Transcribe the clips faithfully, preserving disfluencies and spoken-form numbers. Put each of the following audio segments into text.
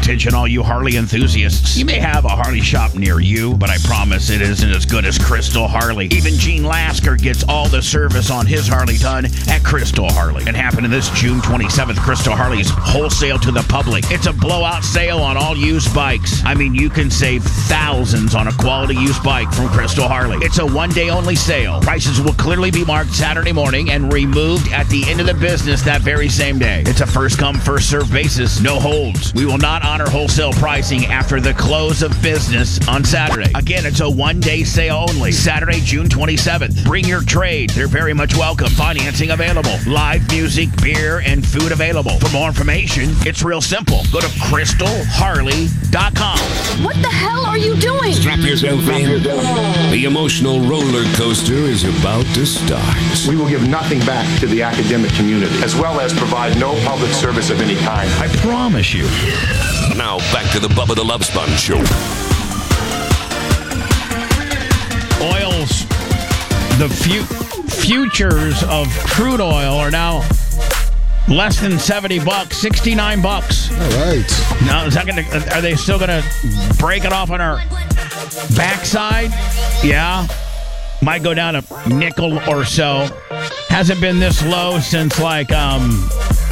Attention all you Harley enthusiasts. You may have a Harley shop near you, but I promise it isn't as good as Crystal Harley. Even Gene Lasker gets all the service on his Harley done at Crystal Harley. And happening this June twenty-seventh, Crystal Harley's wholesale to the public. It's a blowout sale on all used bikes. I mean, you can save thousands on a quality used bike from Crystal Harley. It's a one-day only sale. Prices will clearly be marked Saturday morning and removed at the end of the business that very same day. It's a first-come, first-served basis. No holds. We will not honor wholesale pricing after the close of business on Saturday. Again, it's a one-day sale only. Saturday, June twenty-seventh. Bring your trade. They're very much welcome. Financing available. Live music, beer, and food available. For more information, it's real simple. Go to crystal harley dot com. What the hell are you doing? Strap yourself in. The emotional roller coaster is about to start. We will give nothing back to the academic community, as well as provide no public service of any kind. I promise you. Now back to the Bubba the Love Sponge Show. Oils, the fu- futures of crude oil are now less than seventy bucks, sixty-nine bucks. All right. Now, is that gonna, are they still going to break it off on our backside? Yeah. Might go down a nickel or so. Hasn't been this low since like um,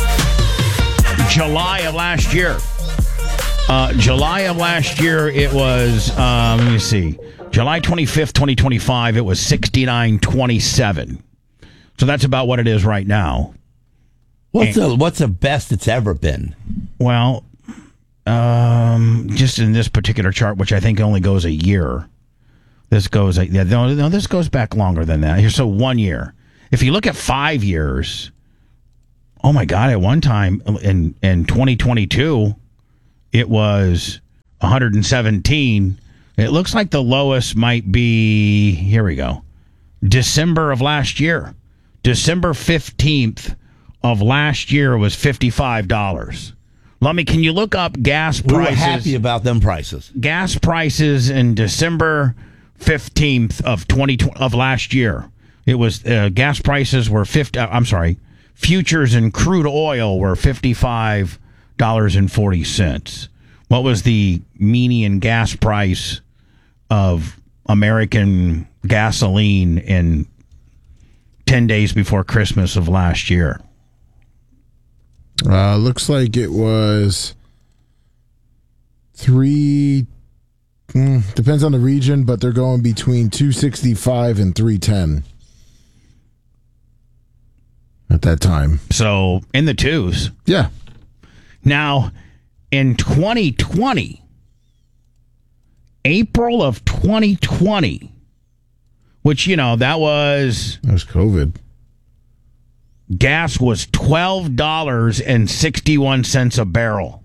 July of last year. Uh, July of last year, it was, um, let me see, July twenty-fifth, twenty twenty-five, it was sixty-nine twenty-seven. So that's about what it is right now. What's the what's the best it's ever been? Well, um, just in this particular chart, which I think only goes a year. This goes, yeah, no, no, this goes back longer than that. Here, so one year. If you look at five years, oh my God, at one time in in twenty twenty-two, it was one hundred seventeen. It looks like the lowest might be, here we go, December of last year. December fifteenth of last year was fifty-five dollars. Lummy, can you look up gas prices? We were happy about them prices. Gas prices in December fifteenth of twenty of last year. It was uh, gas prices were fifty. Uh, I'm sorry, futures in crude oil were fifty-five dollars and forty cents. What was the median gas price of American gasoline in ten days before Christmas of last year? Uh, looks like it was three. Mm, depends on the region, but they're going between two sixty-five and three ten at that time. So in the twos. Yeah. Now, in twenty twenty, April of twenty twenty, which, you know, that was... That was COVID. Gas was twelve dollars and sixty-one cents a barrel.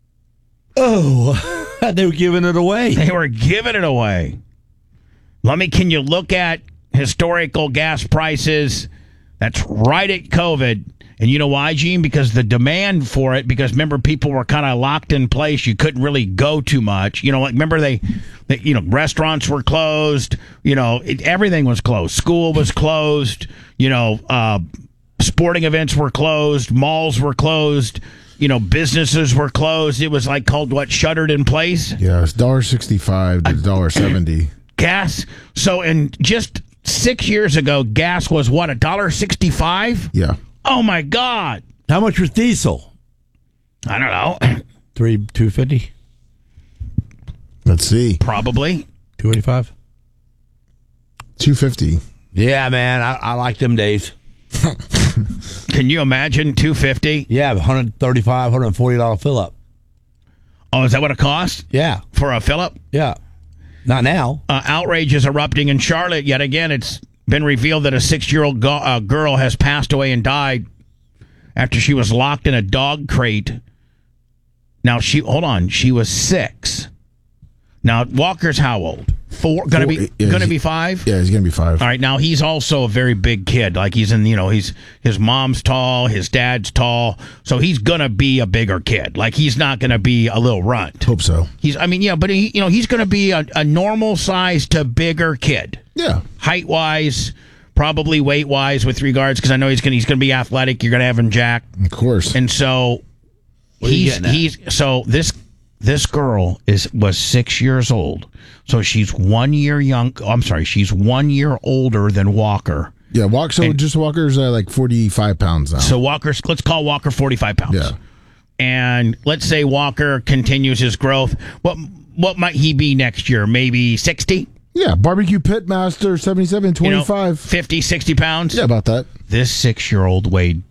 Oh, they were giving it away. They were giving it away. Let me, can you look at historical gas prices? That's right at COVID. And you know why, Gene? Because the demand for it, because remember, people were kind of locked in place. You couldn't really go too much. You know, like, remember they, they you know, restaurants were closed. You know, it, everything was closed. School was closed. You know, uh, sporting events were closed. Malls were closed. You know, businesses were closed. It was like called, what, shuttered in place? Yeah, it's one dollar sixty-five to one dollar seventy. Gas. So in just six years ago, gas was what, one dollar sixty-five? Yeah. Oh, my God. How much was diesel? I don't know. Three, two fifty? Let's see. Probably. Two eighty-five? two fifty. Yeah, man, I, I like them days. Can you imagine two fifty? Yeah, one thirty-five, one forty dollars fill up. Oh, is that what it cost? Yeah. For a fill up? Yeah. Not now. Uh, outrage is erupting in Charlotte. Yet again, it's been revealed that a six-year-old go- uh, girl has passed away and died after she was locked in a dog crate. Now, she, hold on, she was six. Now, Walker's how old? Four? Gonna Four, be yeah, gonna he- be five? Yeah, he's going to be five. All right, now he's also a very big kid. Like he's in, you know, he's his mom's tall, his dad's tall, so he's gonna be a bigger kid. Like he's not gonna be a little runt. Hope so. He's, I mean, yeah, but he, you know, he's gonna be a, a normal size to bigger kid. Yeah. Height wise, probably weight wise, with regards, because I know he's gonna he's gonna be athletic. You're gonna have him jack, Of course. and so What are you he's getting at? he's so this This girl is was six years old, so she's one year young. I'm sorry, she's one year older than Walker. Yeah, walk. So And- just Walker's uh, like forty-five pounds now. So Walker's, let's call Walker forty-five pounds. Yeah. And let's say Walker continues his growth. What what might he be next year? Maybe sixty? Yeah, barbecue pit master, seventy-seven, You know, twenty-five. fifty, sixty pounds? Yeah, about that. This six-year-old weighed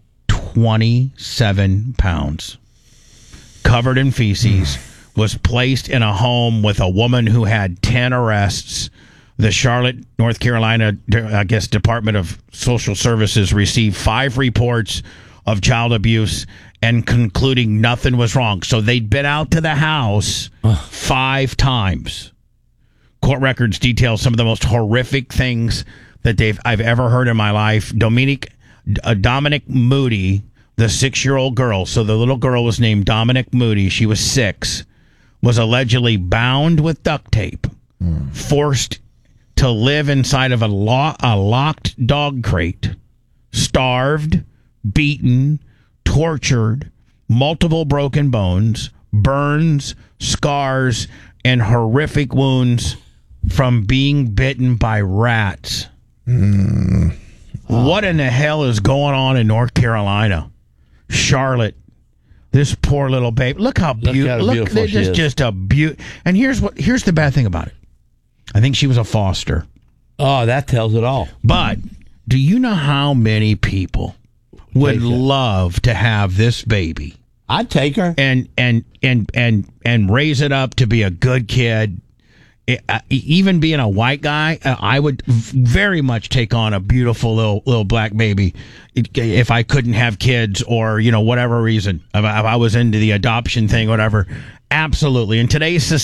twenty-seven pounds. Covered in feces, was placed in a home with a woman who had ten arrests. The Charlotte, North Carolina, I guess, Department of Social Services received five reports of child abuse and concluding nothing was wrong. So they'd been out to the house five times. Court records detail some of the most horrific things that they've I've ever heard in my life. Dominic, uh, Dominic Moody, the six-year-old girl, so the little girl was named Dominic Moody, she was six, was allegedly bound with duct tape, mm. forced to live inside of a, lo- a locked dog crate, starved, beaten, tortured, multiple broken bones, burns, scars, and horrific wounds from being bitten by rats. Mm. What in the hell is going on in North Carolina? Charlotte, this poor little baby. Look how Look beautiful. how Look, beautiful she just, is. just a beaut. And here's what. Here's the bad thing about it. I think she was a foster. Oh, that tells it all. But do you know how many people would Take it. love to have this baby I'd take her. and and and and and raise it up to be a good kid? It, uh, even being a white guy, uh, I would v- very much take on a beautiful little little black baby it, if I couldn't have kids or, you know, whatever reason. If I, if I was into the adoption thing, whatever. Absolutely. In today's society,